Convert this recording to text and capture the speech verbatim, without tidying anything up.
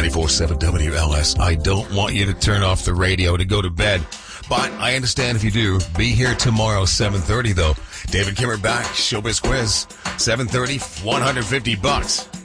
ninety-four point seven W L S. I don't want you to turn off the radio to go to bed, but I understand if you do. Be here tomorrow, seven thirty, though. David Kimmer back, Showbiz Quiz, seven thirty, one hundred fifty bucks.